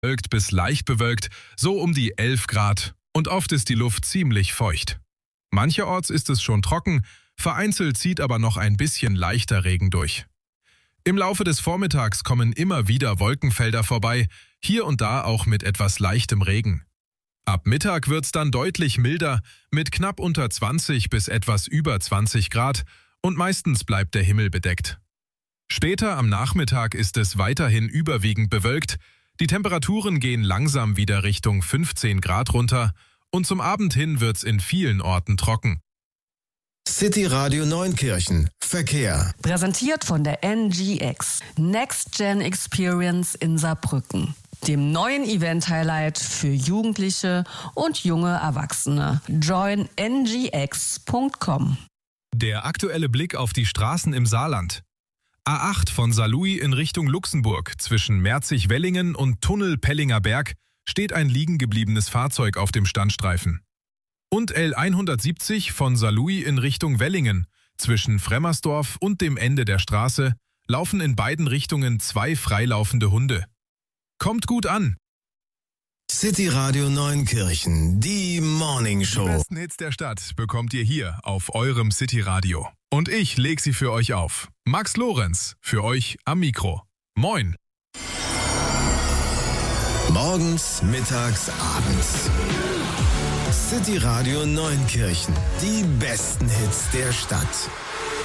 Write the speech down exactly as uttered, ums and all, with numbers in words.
bewölkt bis leicht bewölkt, so um die elf Grad und oft ist die Luft ziemlich feucht. Mancherorts ist es schon trocken, vereinzelt zieht aber noch ein bisschen leichter Regen durch. Im Laufe des Vormittags kommen immer wieder Wolkenfelder vorbei, hier und da auch mit etwas leichtem Regen. Ab Mittag wird's dann deutlich milder, mit knapp unter zwanzig bis etwas über zwanzig Grad und meistens bleibt der Himmel bedeckt. Später am Nachmittag ist es weiterhin überwiegend bewölkt, die Temperaturen gehen langsam wieder Richtung fünfzehn Grad runter und zum Abend hin wird's in vielen Orten trocken. City Radio Neunkirchen. Verkehr. Präsentiert von der N G X. Next Gen Experience in Saarbrücken. Dem neuen Event-Highlight für Jugendliche und junge Erwachsene. join n g x punkt com. Der aktuelle Blick auf die Straßen im Saarland. A acht von Saarlouis in Richtung Luxemburg zwischen Merzig-Wellingen und Tunnel Pellinger Berg steht ein liegen gebliebenes Fahrzeug auf dem Standstreifen. Und L hundertsiebzig von Saarlouis in Richtung Wellingen zwischen Fremmersdorf und dem Ende der Straße laufen in beiden Richtungen zwei freilaufende Hunde. Kommt gut an! City Radio Neunkirchen, die Morning Show. Die besten Hits der Stadt bekommt ihr hier auf eurem City Radio. Und ich leg sie für euch auf. Max Lorenz, für euch am Mikro. Moin! Morgens, mittags, abends. City Radio Neunkirchen, die besten Hits der Stadt.